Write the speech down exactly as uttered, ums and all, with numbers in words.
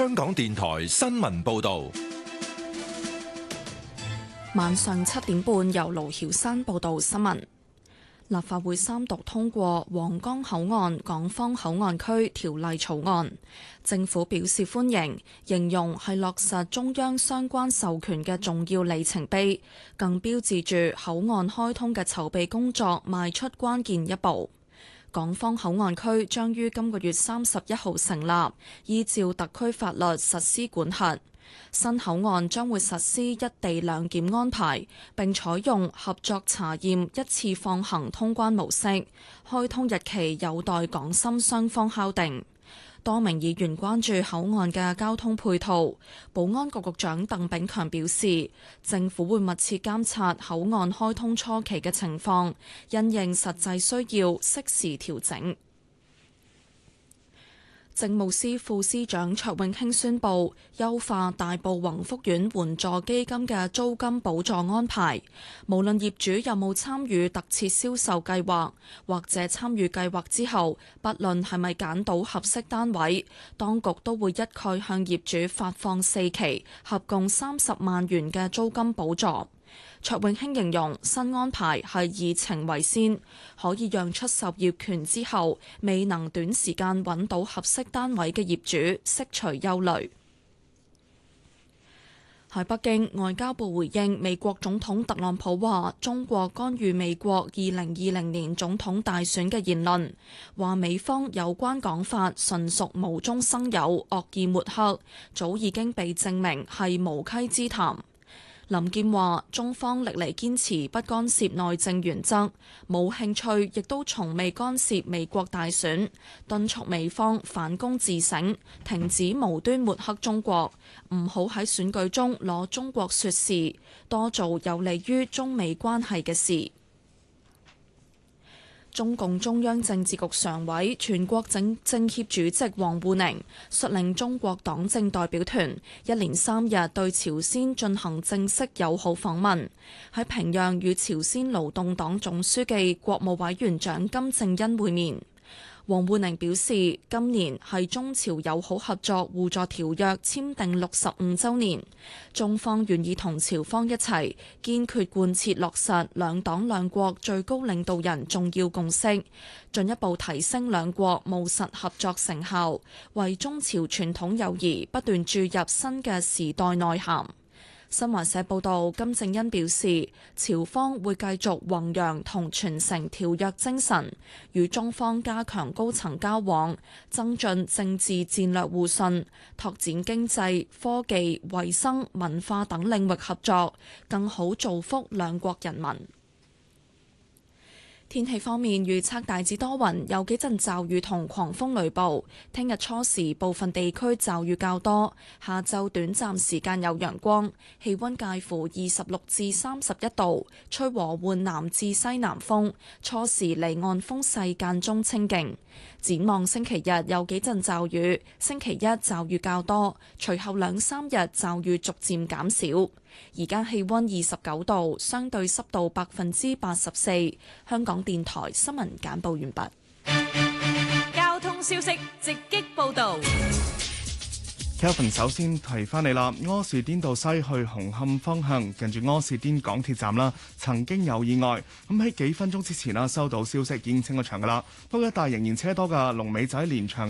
香港電台新聞報道。 晚上七點半，由盧曉山報道新聞。立法會三讀通過皇崗口岸港方口岸區條例草案，政府表示歡迎，形容係落實中央相關授權嘅重要里程碑，更標誌住口岸開通嘅籌備工作邁出關鍵一步。港方口岸區將於今個月三十一號成立，依照特區法律實施管轄。新口岸將會實施一地兩檢安排，並採用合作查驗一次放行通關模式。開通日期有待港深雙方敲定。多名議員關注口岸嘅交通配套。保安局局長鄧炳強表示，政府會密切監察口岸開通初期嘅情況，因應實際需要適時調整。政務司副司長卓永興宣布優化大埔宏福苑援助基金嘅租金補助安排，無論業主有冇參與特設銷售計劃，或者參與計劃之後，不論係咪揀到合適單位，當局都會一概向業主發放四期，合共三十萬元嘅租金補助。卓永興形容新安排係以情為先，可以讓出售業權之後未能短時間揾到合適單位嘅業主釋除憂慮。喺北京，外交部回應美國總統特朗普話中國干預美國二零二零年總統大選嘅言論，話美方有關講法純屬無中生有、惡意抹黑，早已經被證明係無稽之談。林健話：中方歷嚟堅持不干涉內政原則，冇興趣，亦都從未干涉美國大選，敦促美方反躬自省，停止無端抹黑中國，唔好喺選舉中攞中國說事，多做有利於中美關係嘅事。中共中央政治局常委、全國政政協主席王滬寧率領中國黨政代表團一連三日對朝鮮進行正式友好訪問，喺平壤與朝鮮勞動黨總書記、國務委員長金正恩會面。王滬寧表示，今年係中朝友好合作互助條約簽訂六十五週年，中方願意同朝方一齊堅決貫徹落實兩黨兩國最高領導人重要共識，進一步提升兩國務實合作成效，為中朝傳統友誼不斷注入新嘅時代內涵。新華社報道，金正恩表示，朝方會繼續弘揚同傳承條約精神，與中方加強高層交往，增進政治戰略互信，拓展經濟、科技、衛生、文化等領域合作，更好造福兩國人民。天氣方面，預測大致多雲，有幾陣驟雨同狂風雷暴。聽日初時部分地區驟雨較多，下晝短暫時間有陽光，氣溫介乎二十六至三十一度，吹和緩南至西南風，初時離岸風勢間中清勁。展望星期日有幾陣驟雨，星期一驟雨較多，隨後兩三日驟雨逐漸減少。而家氣溫二十九度，相對濕度百分之八十四。香港電台新聞簡報完畢。 交通消息直擊報道。 Kelvin 首先提翻你啦，柯士甸道西去紅磡方向，近住柯士甸港鐵站啦，曾經有意外。咁喺幾分鐘之前啦，收到消息已經清咗場噶啦，不過一帶仍然車多噶，龍尾仔連翔